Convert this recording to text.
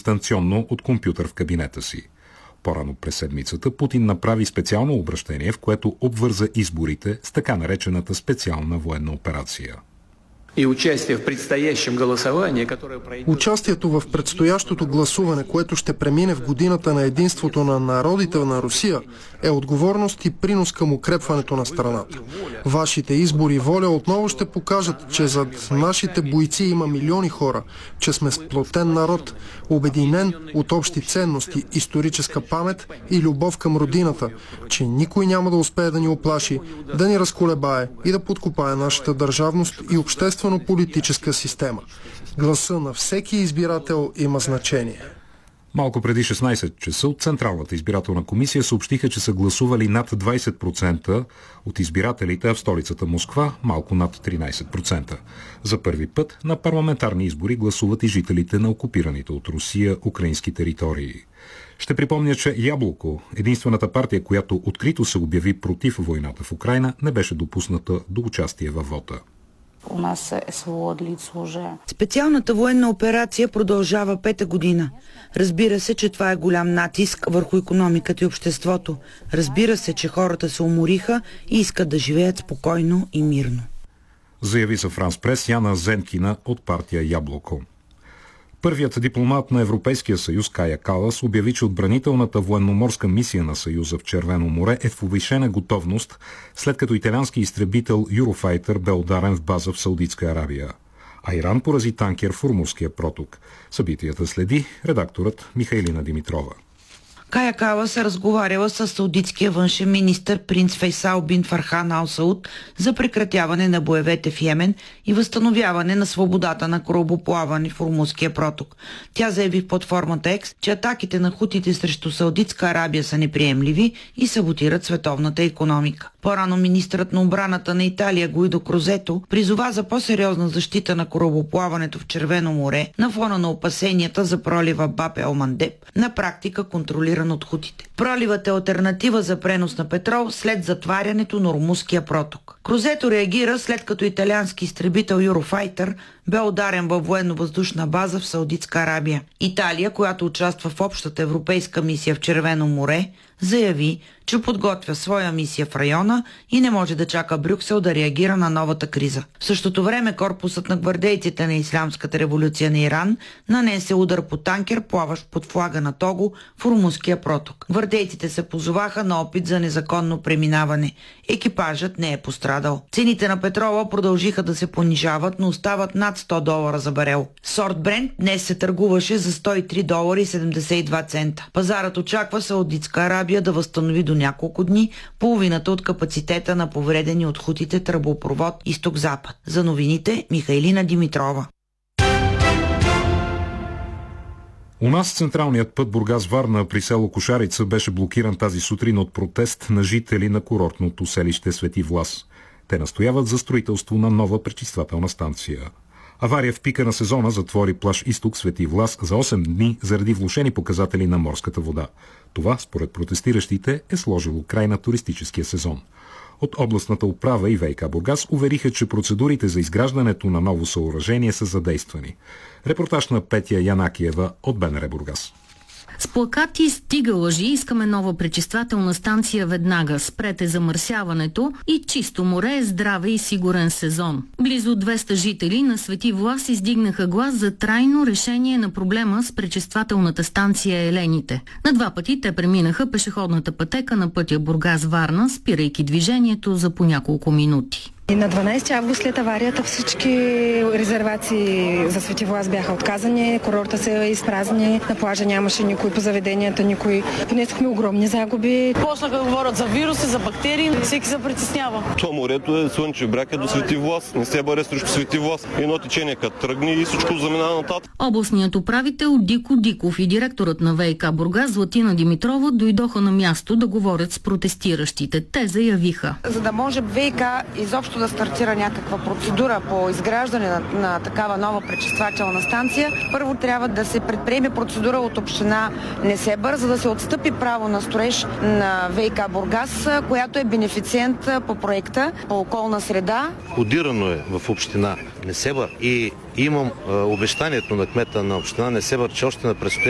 дистанционно от компютър в кабинета си. По-рано през седмицата Путин направи специално обращение, в което обвърза изборите с така наречената специална военна операция. Участието в предстоящото гласуване, което ще премине в годината на единството на народите на Русия, е отговорност и принос към укрепването на страната. Вашите избори и воля отново ще покажат, че зад нашите бойци има милиони хора, че сме сплотен народ, обединен от общи ценности, историческа памет и любов към родината, че никой няма да успее да ни оплаши, да ни разколебае и да подкопае нашата държавност и обществено-политическа система. Гласа на всеки избирател има значение. Малко преди 16 часа от Централната избирателна комисия съобщиха, че са гласували над 20% от избирателите, а в столицата Москва малко над 13%. За първи път на парламентарни избори гласуват и жителите на окупираните от Русия украински територии. Ще припомня, че Яблоко, единствената партия, която открито се обяви против войната в Украйна, не беше допусната до участие във вота. Специалната военна операция продължава 5-та година. Разбира се, че това е голям натиск върху икономиката и обществото. Разбира се, че хората се умориха и искат да живеят спокойно и мирно. Заяви за Франс Прес Яна Зенкина от партия Яблоко. Първият дипломат на Европейския съюз Кая Калас обяви, че отбранителната военноморска мисия на Съюза в Червено море е в повишена готовност, след като италиански изтребител Eurofighter бе ударен в база в Саудитска Арабия. А Иран порази танкер в Ормузския проток. Събитията следи редакторът Михайлина Димитрова. Кая Калас е разговаряла с саудитския външен министър принц Фейсал бин Фархан Ал Сауд за прекратяване на боевете в Йемен и възстановяване на свободата на корабоплаване в Ормузския проток. Тя заяви в платформата X, че атаките на хутите срещу Саудитска Арабия са неприемливи и саботират световната икономика. По-рано министърът на отбраната на Италия Гуидо Крозето призова за по-сериозна защита на корабоплаването в Червено море на фона на опасенията за пролива Баб ел Мандеб, на практика контролиран от хутите. Проливът е алтернатива за пренос на петрол след затварянето на Ормузския проток. Крозето реагира след като италиански изтребител Eurofighter бе ударен във военно-въздушна база в Саудитска Арабия. Италия, която участва в общата европейска мисия в Червено море, заяви, че подготвя своя мисия в района и не може да чака Брюксел да реагира на новата криза. В същото време корпусът на гвардейците на Ислямската революция на Иран нанесе удар по танкер, плаващ под флага на Того в Ормузския проток. Гвардейците се позоваха на опит за незаконно преминаване. Екипажът не е пострадал. Цените на петрола продължиха да се понижават, но остават над $100 за барел. Сорт Брент днес се търгуваше за $103.72. Пазарът очаква Саудитска Арабия да възстанови до няколко дни половината от капацитета на повредени от хутите тръбопровод Изток-Запад. За новините Михайлина Димитрова. У нас централният път Бургас-Варна при село Кошарица беше блокиран тази сутрин от протест на жители на курортното селище Свети Влас. Те настояват за строителство на нова пречиствателна станция. Авария в пика на сезона затвори плаж Изток Свети Влас за 8 дни заради влошени показатели на морската вода. Това, според протестиращите, е сложило край на туристическия сезон. От областната управа и ВиК Бургас увериха, че процедурите за изграждането на ново съоръжение са задействани. Репортаж на Петя Янакиева от БНР Бургас. С плакати "Стига лъжи, искаме нова пречиствателна станция веднага, спрете замърсяването" и "Чисто море, здраве и сигурен сезон". Близо 200 жители на Свети Влас издигнаха глас за трайно решение на проблема с пречиствателната станция Елените. На 2 пъти те преминаха пешеходната пътека на пътя Бургас-Варна, спирайки движението за по няколко минути. И на 12 август след аварията всички резервации за Свети Влас бяха отказани, курорта се изпразни, на плажа нямаше никой, по заведенията никой. Понесохме огромни загуби. Почнаха да говорят за вируси, за бактерии, всеки се притеснява. То морето е Слънчев бряг до Свети Влас, не се бъде срещу Свети Влас. Едно течение като тръгне и всичко заминава нататък. Областният управител Дико Диков и директорът на ВиК Бургас Златина Димитрова дойдоха на място да говорят с протестиращите. Те заявиха: за да може ВиК изобщо да стартира някаква процедура по изграждане на такава нова пречиствателна станция, първо трябва да се предприеме процедура от община Несебър, за да се отстъпи право на строеж на ВиК Бургас, която е бенефициент по проекта по околна среда. Кодирано е в община Несебър и имам обещанието на кмета на община Несебър, че още на предстоящия